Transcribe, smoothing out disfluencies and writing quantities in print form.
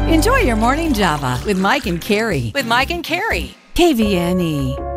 Enjoy your morning Java with Mike and Carrie. KVNE.